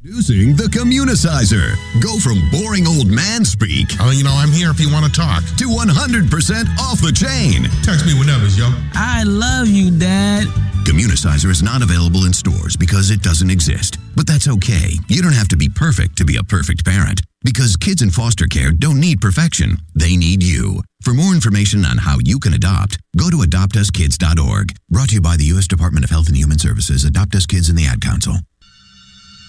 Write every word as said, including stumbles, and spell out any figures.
Introducing the Communicizer. Go from boring old man speak. Oh, you know, I'm here if you want to talk. To one hundred percent off the chain. Text me whenever, yo. I love you, Dad. Communicizer is not available in stores because it doesn't exist. But that's okay. You don't have to be perfect to be a perfect parent. Because kids in foster care don't need perfection. They need you. For more information on how you can adopt, go to adopt us kids dot org. Brought to you by the U S Department of Health and Human Services, Adopt Us Kids, and the Ad Council.